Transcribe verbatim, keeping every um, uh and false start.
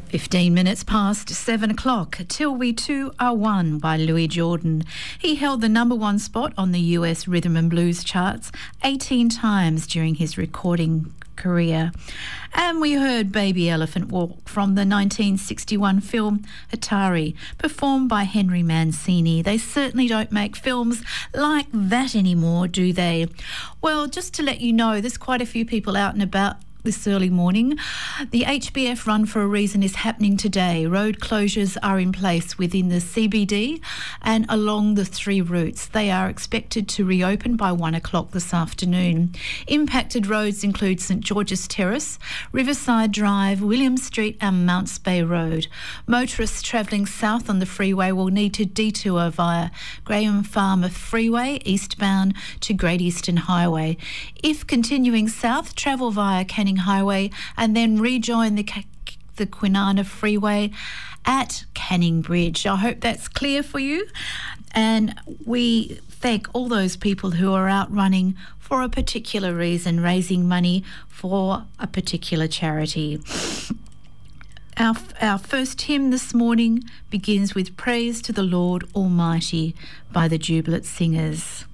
Fifteen minutes past seven o'clock, Till We Two Are One by Louis Jordan. He held the number one spot on the U S rhythm and blues charts eighteen times during his recording career. And we heard Baby Elephant Walk from the nineteen sixty-one film Atari, performed by Henry Mancini. They certainly don't make films like that anymore, do they? Well, just to let you know, there's quite a few people out and about this early morning. The H B F Run for a Reason is happening today. Road closures are in place within the C B D and along the three routes. They are expected to reopen by one o'clock this afternoon. Impacted roads include St George's Terrace, Riverside Drive, William Street and Mounts Bay Road. Motorists travelling south on the freeway will need to detour via Graham Farmer Freeway eastbound to Great Eastern Highway. If continuing south, travel via Canning Highway and then rejoin the the Kwinana Freeway at Canning Bridge. I hope that's clear for you, and we thank all those people who are out running for a particular reason, raising money for a particular charity. Our, our first hymn this morning begins with Praise to the Lord Almighty by the Jubilant Singers.